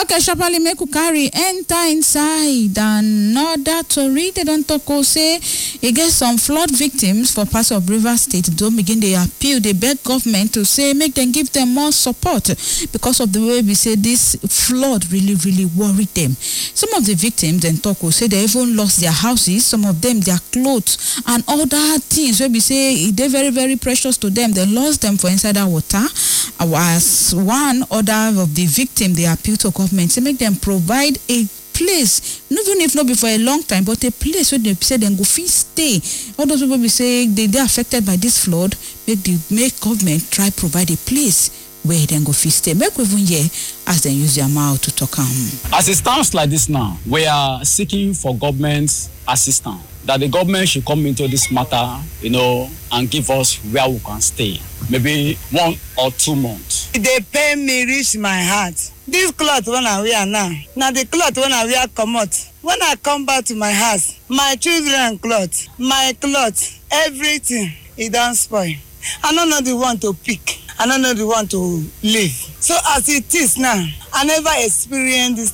Okay, sharply make we carry enter inside another tori. They don't talk or say e get some flood victims for parts of Rivers State. Don't begin they appeal, they beg government to say make them give them more support because of the way we say this flood really worried them. Some of the victims then talk or say they even lost their houses, some of them their clothes and other things where we say they're very precious to them. They lost them for inside that water. As one other of the victim, they appeal to government to make them provide a place, even if not be for a long time, but a place where they say then go fit stay. All those people be saying they are affected by this flood, make government try provide a place where then go fit stay. Make we even hear as they use their mouth to talk. As it stands like this now, we are seeking for government assistance. That the government should come into this matter, and give us where we can stay. Maybe 1 or 2 months. They pay me reach my heart. This cloth when I wear now the cloth when I wear come out. When I come back to my house, my children cloth, my cloth, everything, it don't spoil. I don't know the one to pick. I don't know the one to live. So as it is now, I never experienced this